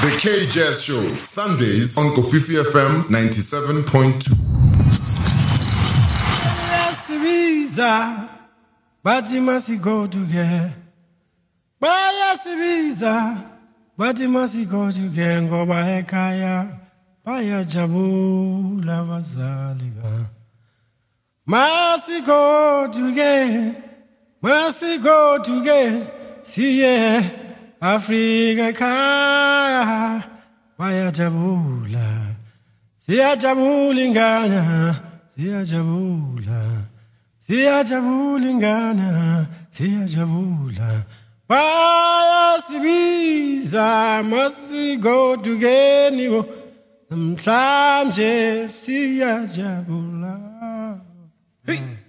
The K-Jazz Show, Sundays on Kofifi FM 97.2. Yes, visa, but you must go together. Yes, visa, but you must go together. Go by Kaya, by Jabu, Lavazaliga. Must go together, must go together. See, yeah. Africa kaya Baya jabula Siya jabulingana Siya jabula Siya jabulingana Siya jabula Baya sibiza Masi go tugeni Namhlanje Siya jabula Hey